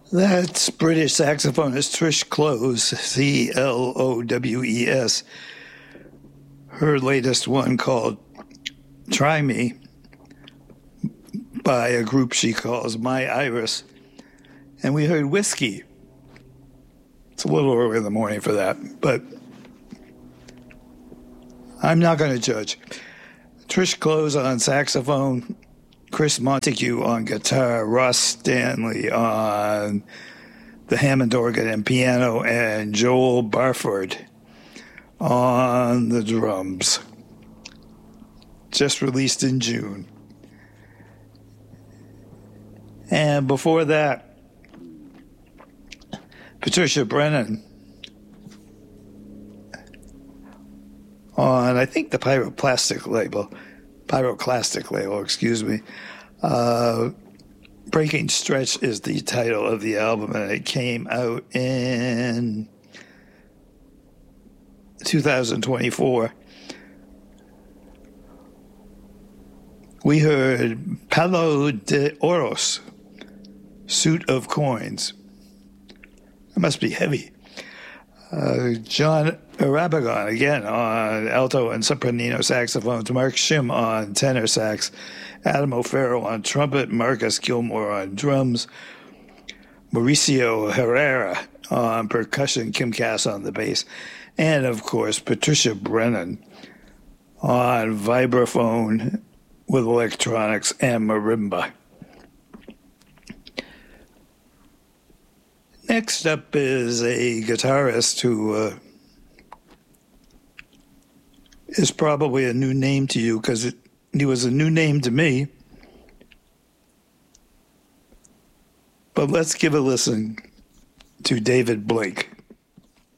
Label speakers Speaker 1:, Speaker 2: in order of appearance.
Speaker 1: That's British saxophonist Trish Clowes, Clowes. Her latest one called Try Me by a group she calls My Iris. And we heard Whiskey. It's a little early in the morning for that, but I'm not going to judge. Trish Clowes on saxophone, Chris Montague on guitar, Ross Stanley on the Hammond organ and piano, and Joel Barford on the drums. Just released in June. And before that, Patricia Brennan on, I think, the Pyroclastic label, excuse me. Breaking Stretch is the title of the album, and it came out in 2024. We heard Palo de Oros, Suit of Coins. That must be heavy. John Arabagon, again, on alto and soprano saxophones. Mark Shim on tenor sax. Adam O'Farrell on trumpet. Marcus Gilmore on drums. Mauricio Herrera on percussion. Kim Cass on the bass. And, of course, Patricia Brennan on vibraphone with electronics and marimba. Next up is a guitarist who is probably a new name to you because he was a new name to me. But let's give a listen to David Blake.